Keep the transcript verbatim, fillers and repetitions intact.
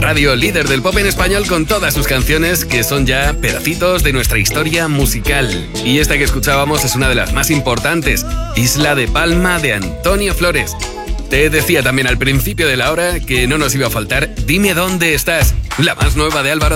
radio líder del pop en español con todas sus canciones que son ya pedacitos de nuestra historia musical. Y esta que escuchábamos es una de las más importantes, Isla de Palma de Antonio Flores. Te decía también al principio de la hora que no nos iba a faltar Dime dónde estás, la más nueva de Álvaro